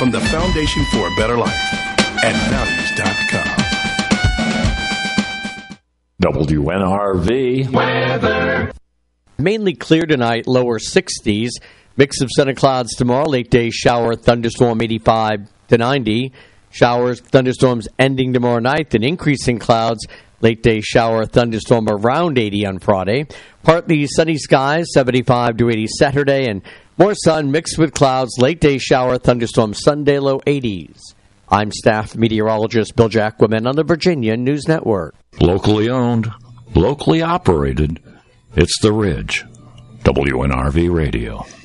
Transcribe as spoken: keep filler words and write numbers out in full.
from the Foundation for a Better Life at values dot com. W N R V weather. Mainly clear tonight, lower sixties. Mix of sun and clouds tomorrow. Late day shower, thunderstorm eighty-five to ninety. Showers, thunderstorms ending tomorrow night. Then increasing clouds. Late day shower, thunderstorm around eighty on Friday. Partly sunny skies, seventy-five to eighty Saturday. And more sun mixed with clouds. Late day shower, thunderstorm Sunday, low eighties. I'm staff meteorologist Bill Jacquemin on the Virginia News Network. Locally owned, locally operated. It's The Ridge. W N R V Radio.